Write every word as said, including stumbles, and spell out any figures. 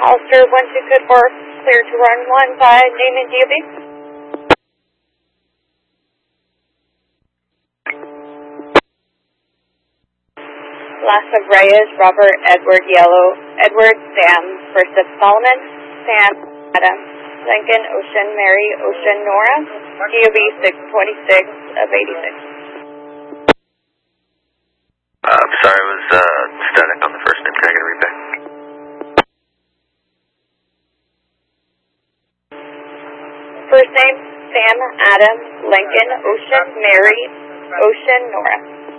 Ulster one two good four, clear to run one by name and D O B. Last of Reyes, Robert, Edward, Yellow, Edward, Sam, first of Solomon, Sam, Adam, Lincoln, Ocean, Mary, Ocean, Nora, D O B six twenty-six of eighty-six. Uh, I'm sorry, I was uh, static on the first name. Can I get a read back? First name, Sam, Adam, Lincoln, Ocean, Mary, Ocean, Nora.